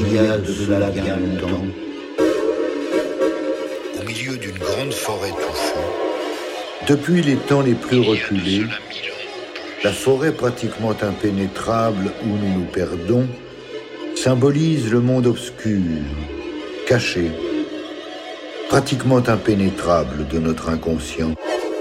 il y a de cela bien longtemps, au milieu d'une grande forêt touffue, depuis les temps les plus reculés, la forêt pratiquement impénétrable où nous nous perdons symbolise le monde obscur, caché, pratiquement impénétrable de notre inconscient.